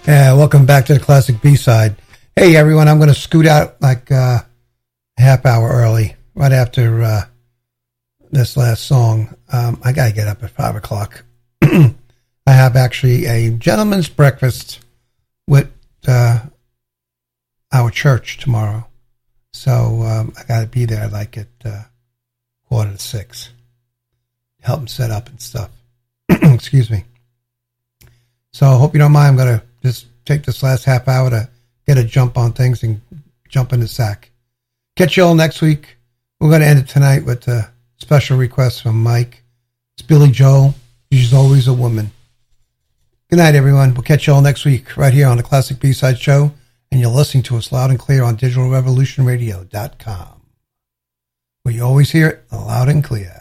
Welcome back to the Classic B-Side. Hey, everyone, I'm going to scoot out like a half hour early, right after this last song. I got to get up at 5 o'clock. I have actually a gentleman's breakfast with our church tomorrow. So I got to be there like at 5:45. Help them set up and stuff. Excuse me. So I hope you don't mind. I'm going to just take this last half hour to get a jump on things and jump in the sack. Catch you all next week. We're going to end it tonight with a special request from Mike. It's Billy Joel. She's always a woman. Good night, everyone. We'll catch you all next week right here on the Classic B-Side Show. And you're listening to us loud and clear on digitalrevolutionradio.com, where you always hear it loud and clear.